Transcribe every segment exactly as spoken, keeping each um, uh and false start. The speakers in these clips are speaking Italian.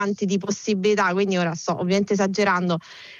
avanti di possibilità, quindi ora sto ovviamente esagerando.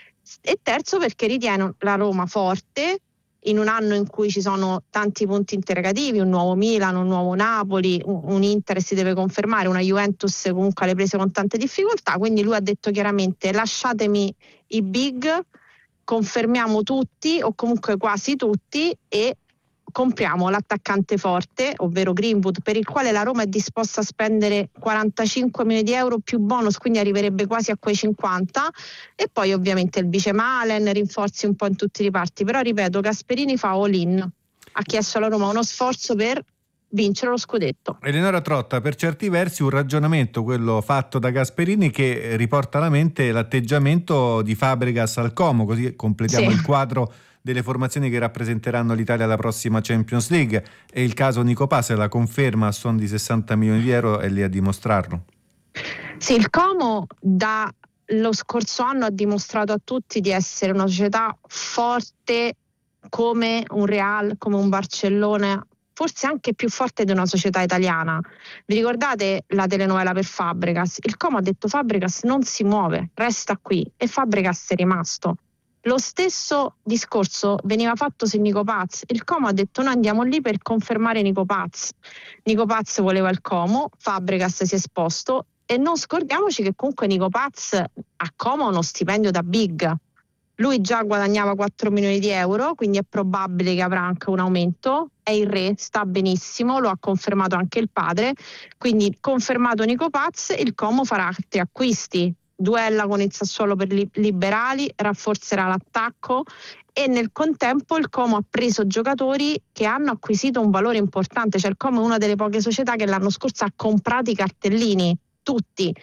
E terzo perché ritiene la Roma forte in un anno in cui ci sono tanti punti interrogativi, un nuovo Milan, un nuovo Napoli, un, un Inter si deve confermare, una Juventus comunque alle prese con tante difficoltà, quindi lui ha detto chiaramente lasciatemi i big, confermiamo tutti o comunque quasi tutti e compriamo l'attaccante forte, ovvero Greenwood, per il quale la Roma è disposta a spendere quarantacinque milioni di euro più bonus, quindi arriverebbe quasi a quei cinquanta, e poi ovviamente il vice Malen, rinforzi un po' in tutti i riparti, però ripeto, Gasperini fa all-in, ha chiesto alla Roma uno sforzo per vincere lo scudetto. Eleonora Trotta, per certi versi un ragionamento quello fatto da Gasperini che riporta alla mente l'atteggiamento di Fabregas al Como, così completiamo sì. il quadro delle formazioni che rappresenteranno l'Italia alla prossima Champions League. E il caso Nico Paz, la conferma a suon di sessanta milioni di euro è lì a dimostrarlo. Sì, il Como dallo scorso anno ha dimostrato a tutti di essere una società forte come un Real, come un Barcellona, forse anche più forte di una società italiana. Vi ricordate la telenovela per Fabregas? Il Como ha detto Fabregas non si muove, resta qui, e Fabregas è rimasto. Lo stesso discorso veniva fatto su Nico Paz. Il Como ha detto noi andiamo lì per confermare Nico Paz. Nico Paz voleva il Como, Fabregas si è esposto, e non scordiamoci che comunque Nico Paz a Como ha uno stipendio da big. Lui già guadagnava quattro milioni di euro, quindi è probabile che avrà anche un aumento. È il re, sta benissimo, lo ha confermato anche il padre. Quindi confermato Nico Paz, il Como farà altri acquisti. Duella con il Sassuolo per li- liberali, rafforzerà l'attacco e nel contempo il Como ha preso giocatori che hanno acquisito un valore importante. Cioè il Como è una delle poche società che l'anno scorso ha comprato i cartellini, tutti.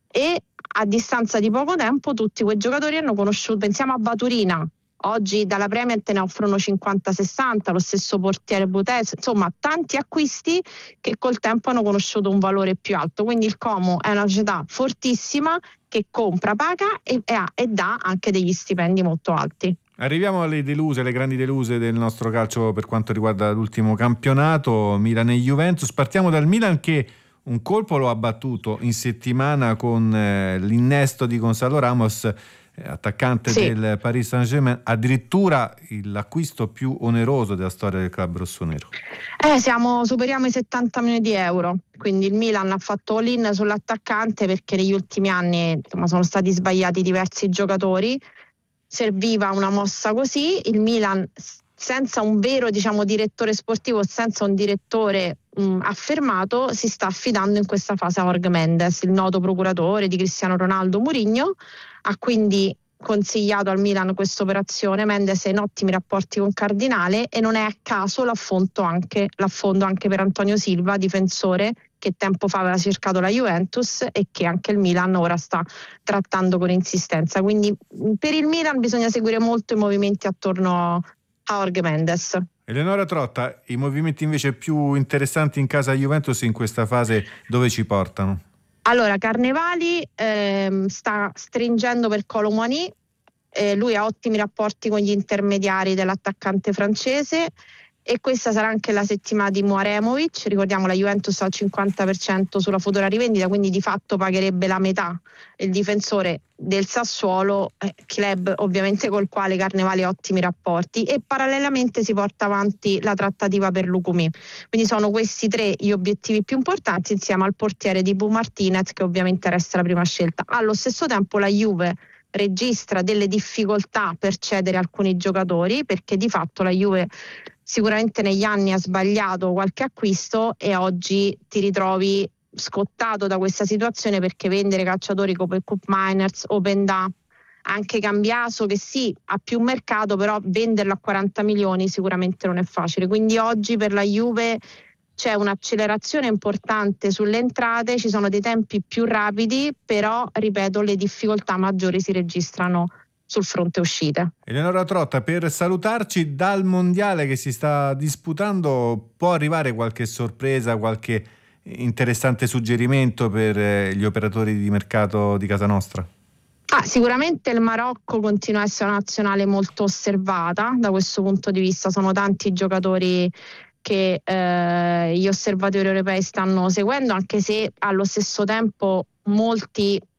E a distanza di poco tempo tutti quei giocatori hanno conosciuto, pensiamo a Baturina, oggi dalla Premier te ne offrono cinquanta sessanta, lo stesso portiere Butes, insomma tanti acquisti che col tempo hanno conosciuto un valore più alto, quindi il Como è una società fortissima che compra, paga e, e, ha, e dà anche degli stipendi molto alti. Arriviamo alle deluse, le grandi deluse del nostro calcio per quanto riguarda l'ultimo campionato, Milan e Juventus. Partiamo dal Milan che un colpo lo ha battuto in settimana con eh, l'innesto di Gonzalo Ramos, eh, attaccante sì. del Paris Saint-Germain, addirittura l'acquisto più oneroso della storia del club rossonero. Eh, siamo, superiamo i settanta milioni di euro, quindi il Milan ha fatto all-in sull'attaccante perché negli ultimi anni insomma, sono stati sbagliati diversi giocatori, serviva una mossa così, il Milan senza un vero diciamo direttore sportivo, senza un direttore mh, affermato, si sta affidando in questa fase a Jorge Mendes, il noto procuratore di Cristiano Ronaldo. Mourinho ha quindi consigliato al Milan questa operazione. Mendes è in ottimi rapporti con Cardinale e non è a caso l'affondo anche, l'affondo anche per Antonio Silva, difensore che tempo fa aveva cercato la Juventus e che anche il Milan ora sta trattando con insistenza. Quindi per il Milan bisogna seguire molto i movimenti attorno a Jorge Mendes. Eleonora Trotta, i movimenti invece più interessanti in casa Juventus in questa fase dove ci portano? Allora, Carnevali ehm, sta stringendo per Kolo Muani, eh, lui ha ottimi rapporti con gli intermediari dell'attaccante francese e questa sarà anche la settimana di Muaremovic. Ricordiamo la Juventus al cinquanta per cento sulla futura rivendita, quindi di fatto pagherebbe la metà il difensore del Sassuolo, eh, club ovviamente col quale Carnevali ha ottimi rapporti, e parallelamente si porta avanti la trattativa per Lucumi. Quindi sono questi tre gli obiettivi più importanti insieme al portiere di Bu Martinez, che ovviamente resta la prima scelta. Allo stesso tempo la Juve registra delle difficoltà per cedere alcuni giocatori, perché di fatto la Juve sicuramente negli anni ha sbagliato qualche acquisto e oggi ti ritrovi scottato da questa situazione, perché vendere calciatori come Koop Meiners, Openda, anche Cambiaso che sì ha più mercato, però venderlo a quaranta milioni sicuramente non è facile. Quindi oggi per la Juve c'è un'accelerazione importante sulle entrate, ci sono dei tempi più rapidi, però ripeto le difficoltà maggiori si registrano sul fronte uscite. Eleonora Trotta, per salutarci, dal mondiale che si sta disputando può arrivare qualche sorpresa, qualche interessante suggerimento per gli operatori di mercato di casa nostra? Ah, sicuramente il Marocco continua a essere una nazionale molto osservata da questo punto di vista, sono tanti i giocatori che eh, gli osservatori europei stanno seguendo, anche se allo stesso tempo molti